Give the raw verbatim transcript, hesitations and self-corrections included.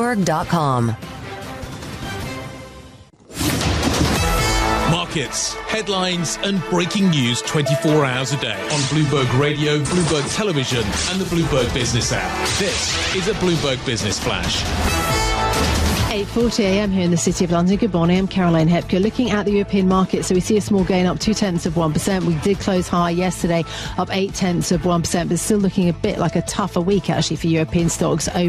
bloomberg dot com. Markets, headlines and breaking news twenty-four hours a day on Bloomberg Radio, Bloomberg Television and the Bloomberg Business app. This is a Bloomberg Business Flash. eight forty a m here in the City of London. Good morning, I'm Caroline Hepker. Looking at the European market, so we see a small gain up two tenths of one percent. We did close high yesterday, up eight tenths of one percent, but still looking a bit like a tougher week actually for European stocks over